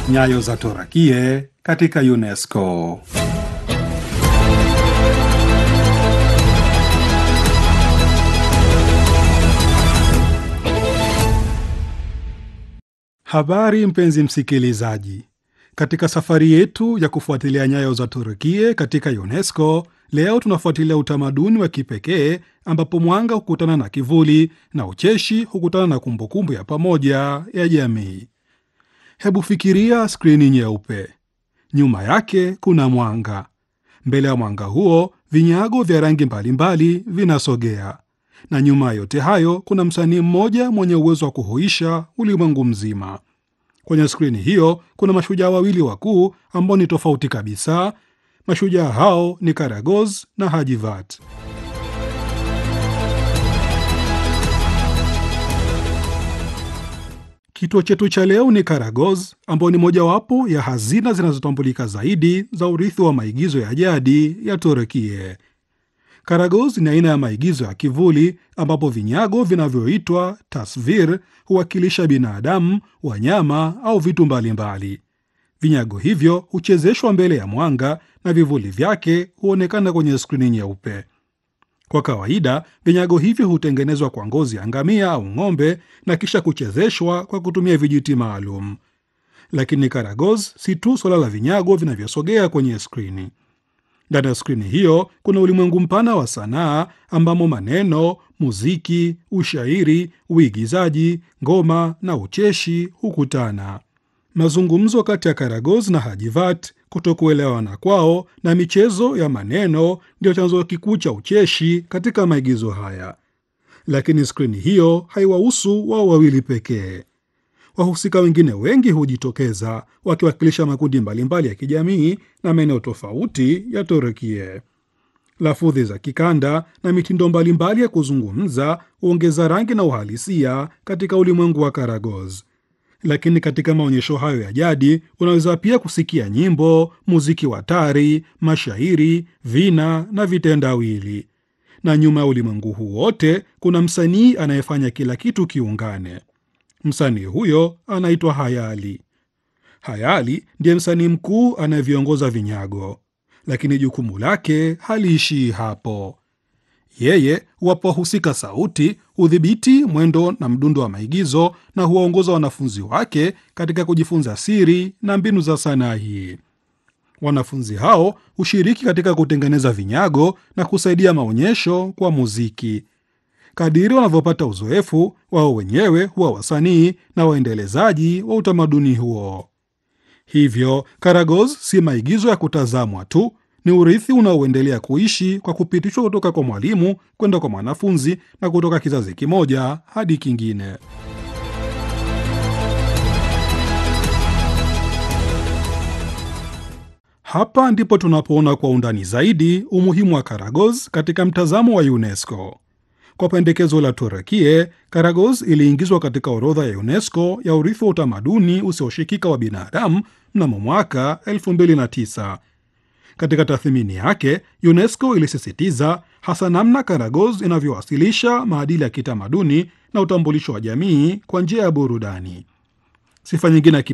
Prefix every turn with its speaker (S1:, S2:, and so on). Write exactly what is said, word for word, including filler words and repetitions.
S1: Nyayo za Torakie katika UNESCO. Habari mpenzi msikilizaji, katika safari yetu ya kufuatilia nyayo za Torakie katika UNESCO, leo tunafuatilia utamaduni wa kipekee ambapo mwanga hukutana na kivuli na ucheshi hukutana na kumbukumbu ya pamoja ya jamii. Hebu fikiria skrini nyeupe. Nyuma yake kuna mwanga. Mbele ya mwanga huo, vinyago vya rangi mbalimbali vinasogea. Na nyuma ya yote hayo kuna msanii mmoja mwenye uwezo wa kuhuisha ulimwengu mzima. Kwenye skrini hiyo kuna mashujaa wawili wakuu ambao ni tofauti kabisa. Mashujaa hao ni Karagoz na Hajivat. Kituo chetu cha leo ni Karagoz, ambao ni mojawapo ya hazina zinazotambulika zaidi za urithi wa maigizo ya jadi ya Torakie. Karagoz ni aina ya maigizo ya kivuli ambapo vinyago vinavyoitwa tasvir huwakilisha binadamu, wanyama au vitu mbalimbali. Vinyago hivyo huchezeshwa mbele ya mwanga na vivuli vyake huonekana kwenye skrini nyeupe. Kwa kawaida, vinyago hivyo hutengenezwa kwa ngozi ya ngamia au ng'ombe na kisha kuchezeshwa kwa kutumia vijiti maalum. Lakini Karagoz si tu swala la vinyago vinavyosogea kwenye skrini. Ndani ya skrini hiyo kuna ulimwengu mpana wa sanaa ambamo maneno, muziki, ushairi, uigizaji, ngoma na ucheshi hukutana. Mazungumzo kati ya Karagoz na Hajivat, kutokuelewana kwao na michezo ya maneno ndio chanzo kikuu cha ucheshi katika maigizo haya. Lakini skrini hiyo haiwahusu wao wawili pekee. Wahusika wengine wengi hujitokeza wakiwakilisha makundi mbalimbali ya kijamii na maeneo tofauti ya Torakie. Lafudhi za kikanda na mitindo mbalimbali ya kuzungumza huongeza rangi na uhalisia katika ulimwengu wa Karagoz. Lakini katika maonyesho hayo ya jadi unaweza pia kusikia nyimbo, muziki wa tari, mashairi, vina na vitendawili. Na nyuma ya ulimwengu huu wote kuna msanii anayefanya kila kitu kiungane. Msanii huyo anaitwa Hayali. Hayali ndiye msanii mkuu anayeviongoza vinyago, lakini jukumu lake haliishii hapo. Yeye huwapa wahusika sauti, udhibiti mwendo na mdundo wa maigizo, na huwaongoza wanafunzi wake katika kujifunza siri na mbinu za sanaa hii. Wanafunzi hao hushiriki katika kutengeneza vinyago na kusaidia maonyesho kwa muziki. Kadiri wanavyopata uzoefu, wao wenyewe huwa wasanii na waendelezaji wa utamaduni huo. Hivyo, Karagoz si maigizo ya kutazamwa tu, ni urithi unaoendelea kuishi kwa kupitishwa kutoka kwa mwalimu kwenda kwa mwanafunzi na kutoka kizazi kimoja hadi kingine. Hapa ndipo tunapoona kwa undani zaidi umuhimu wa Karagoz katika mtazamo wa UNESCO. Kwa pendekezo la Torakie, Karagoz iliingizwa katika orodha ya UNESCO ya urithi wa utamaduni usioshikika wa binadamu mnamo mwaka elfu mbili na tisa. Katika tathmini yake, UNESCO ilisisitiza hasa namna Karagoz inavyowasilisha maadili ya kitamaduni na utambulisho wa jamii kwa njia ya burudani. Sifa nyingine